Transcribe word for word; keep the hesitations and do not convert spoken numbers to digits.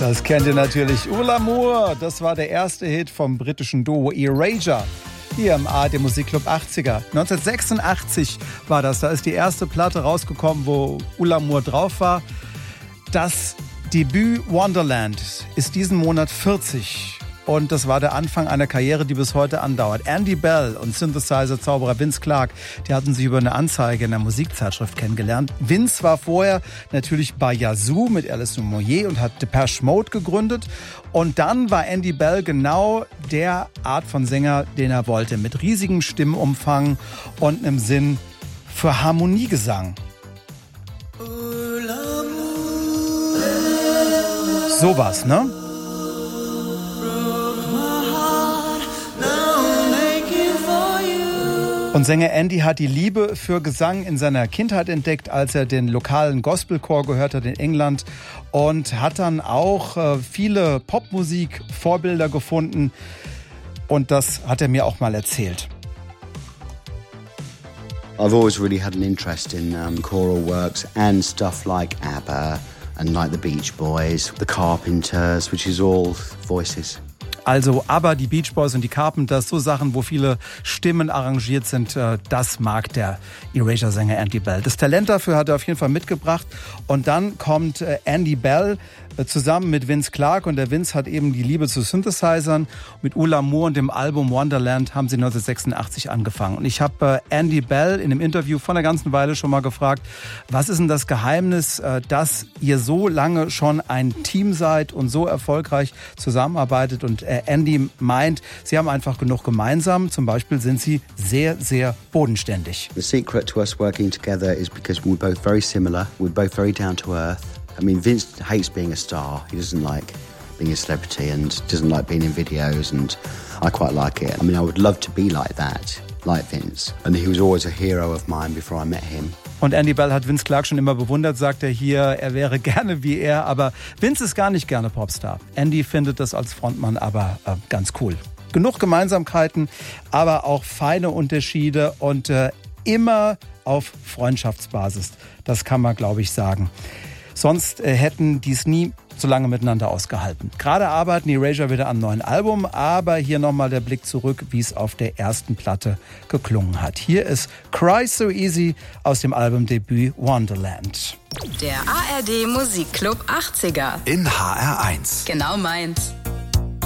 Das kennt ihr natürlich. Oud L'Amour, das war der erste Hit vom britischen Duo Erasure. Hier im A R D Musikclub achtziger. neunzehnhundertsechsundachtzig war das. Da ist die erste Platte rausgekommen, wo Oud L'Amour drauf war. Das Debüt Wonderland ist diesen Monat vierzig. Und das war der Anfang einer Karriere, die bis heute andauert. Andy Bell und Synthesizer-Zauberer Vince Clarke, die hatten sich über eine Anzeige in der Musikzeitschrift kennengelernt. Vince war vorher natürlich bei Yazoo mit Alison Moyet und hat Depeche Mode gegründet. Und dann war Andy Bell genau der Art von Sänger, den er wollte. Mit riesigem Stimmumfang und einem Sinn für Harmoniegesang. Sowas, ne? Und Sänger Andy hat die Liebe für Gesang in seiner Kindheit entdeckt, als er den lokalen Gospelchor gehört hat in England und hat dann auch äh, viele Popmusik-Vorbilder gefunden und das hat er mir auch mal erzählt. I've always really had an interest in um, choral works and stuff like ABBA and like the Beach Boys, the Carpenters, which is all voices. Also aber die Beach Boys und die Carpenters, so Sachen, wo viele Stimmen arrangiert sind, das mag der Erasure-Sänger Andy Bell. Das Talent dafür hat er auf jeden Fall mitgebracht. Und dann kommt Andy Bell zusammen mit Vince Clarke und der Vince hat eben die Liebe zu Synthesizern. Mit Oud L'Amour und dem Album Wonderland haben sie neunzehnhundertsechsundachtzig angefangen. Und ich habe Andy Bell in einem Interview vor einer ganzen Weile schon mal gefragt, was ist denn das Geheimnis, dass ihr so lange schon ein Team seid und so erfolgreich zusammenarbeitet? Und Andy meint, sie haben einfach genug gemeinsam. Zum Beispiel sind sie sehr, sehr bodenständig. The secret to us working together is because we're both very similar. We're both very down to earth. I mean, Vince hates being a star. He doesn't like being a celebrity and doesn't like being in videos, and I quite like it. I mean, I would love to be like that, like Vince. And he was always a hero of mine before I met him. Und Andy Bell hat Vince Clarke schon immer bewundert, sagt er hier, er wäre gerne wie er, aber Vince ist gar nicht gerne Popstar. Andy findet das als Frontmann aber äh, ganz cool. Genug Gemeinsamkeiten, aber auch feine Unterschiede und äh, immer auf Freundschaftsbasis. Das kann man, glaube ich, sagen. Sonst äh, hätten die es nie so lange miteinander ausgehalten. Gerade arbeiten die Erasure wieder am neuen Album, aber hier nochmal der Blick zurück, wie es auf der ersten Platte geklungen hat. Hier ist Cry So Easy aus dem Albumdebüt Wonderland. Der A R D Musikclub achtziger. In H R eins. Genau meins.